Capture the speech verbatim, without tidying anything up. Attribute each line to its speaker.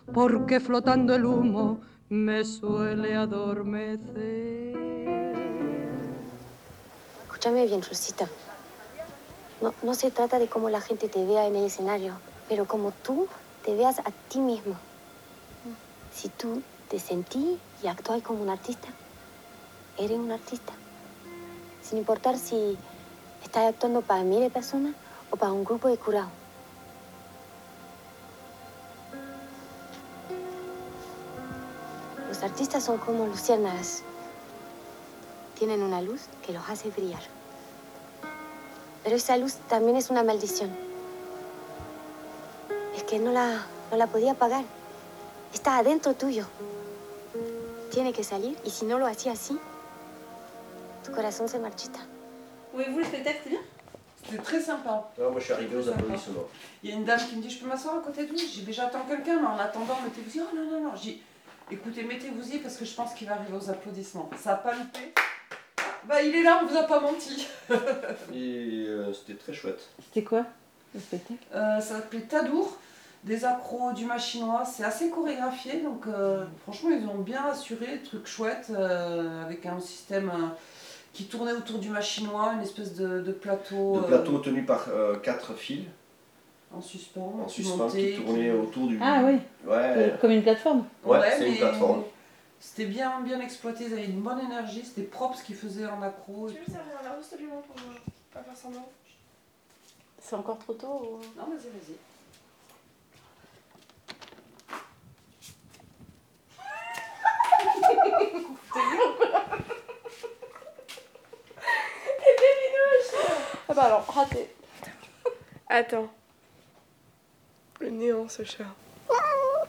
Speaker 1: porque flotando el humo me suele adormecer.
Speaker 2: Escúchame bien, Rosita. No, no se trata de cómo la gente te vea en el escenario, pero como tú te veas a ti mismo. Si tú te sentís y actúas como un artista, eres un artista. Sin importar si estás actuando para miles de personas o para un grupo de curados. Los artistas son como luciérnagas. Tienen una luz que los hace brillar. Pero esa luz también es una maldición. Es que no la, no la podía apagar. Está adentro tuyo. Tiene que salir, y si no lo hacía así, tu corazón se marchita.
Speaker 3: Pouvez-vous le spectacle, c'était bien? C'était très sympa.
Speaker 4: Non, moi je suis arrivé aux applaudissements.
Speaker 3: Il y a une dame qui me dit, je peux m'asseoir à côté de vous? J'ai dit, j'attends quelqu'un, mais en attendant, mettez-vous-y. Oh non, non, non. J'ai dit, écoutez, mettez-vous-y parce que je pense qu'il va arriver aux applaudissements. Ça a pas loupé. Bah il est là, on vous a pas menti.
Speaker 4: Et euh, c'était très chouette.
Speaker 5: C'était quoi le spectacle?
Speaker 3: euh, Ça s'appelait Tadour, des accros, du machinois. C'est assez chorégraphié, donc euh, franchement ils ont bien assuré, truc chouette, euh, avec un système euh, qui tournait autour du machinois, une espèce de, de plateau.
Speaker 4: De plateau euh, tenu par euh, quatre fils.
Speaker 3: En suspens.
Speaker 4: En
Speaker 3: qui
Speaker 4: suspens,
Speaker 3: montait,
Speaker 4: qui tournait
Speaker 3: qui...
Speaker 4: autour du...
Speaker 5: Ah oui.
Speaker 4: Ouais.
Speaker 5: Comme une plateforme.
Speaker 4: Ouais,
Speaker 3: ouais
Speaker 4: c'est une plateforme.
Speaker 3: C'était bien, bien exploité, ils avaient une bonne énergie, c'était propre ce qu'ils faisaient en accro.
Speaker 6: Tu veux me servir un verre d'eau, s'il te plaît, pour euh, pas faire semblant?
Speaker 5: C'est encore trop tôt ou...
Speaker 3: Non, vas-y, vas-y.
Speaker 5: Ah bah alors, raté.
Speaker 6: Attends. Le néant, ce chat.